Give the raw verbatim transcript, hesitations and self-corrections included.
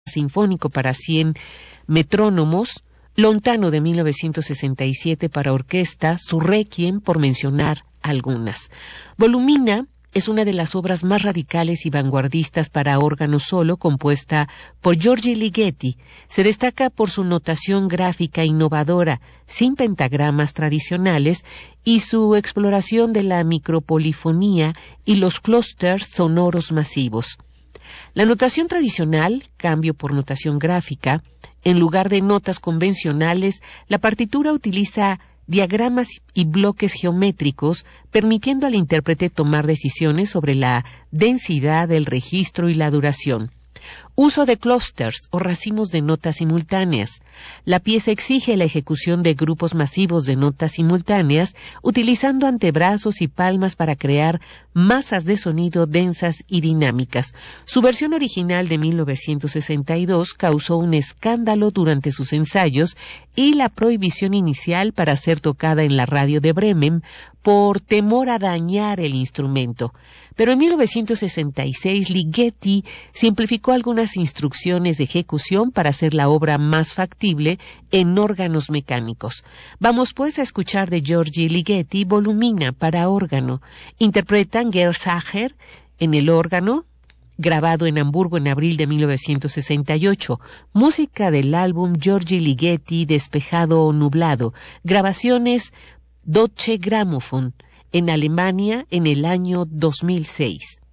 sinfónico para cien metrónomos, Lontano de mil novecientos sesenta y siete para orquesta, su Requiem, por mencionar algunas. Volumina es una de las obras más radicales y vanguardistas para órgano solo compuesta por György Ligeti. Se destaca por su notación gráfica innovadora, sin pentagramas tradicionales, y su exploración de la micropolifonía y los clústeres sonoros masivos. La notación tradicional, cambio por notación gráfica. En lugar de notas convencionales, la partitura utiliza diagramas y bloques geométricos, permitiendo al intérprete tomar decisiones sobre la densidad del registro y la duración. Uso de clústeres o racimos de notas simultáneas. La pieza exige la ejecución de grupos masivos de notas simultáneas, utilizando antebrazos y palmas para crear masas de sonido densas y dinámicas. Su versión original de mil novecientos sesenta y dos causó un escándalo durante sus ensayos y la prohibición inicial para ser tocada en la radio de Bremen por temor a dañar el instrumento. Pero en mil novecientos sesenta y seis Ligeti simplificó algunas instrucciones de ejecución para hacer la obra más factible en órganos mecánicos. Vamos pues a escuchar de György Ligeti Volumina para órgano. Interpretan Gerd Sacher en el órgano, grabado en Hamburgo en abril de mil novecientos sesenta y ocho. Música del álbum György Ligeti Despejado o Nublado. Grabaciones Deutsche Grammophon en Alemania en el año dos mil seis.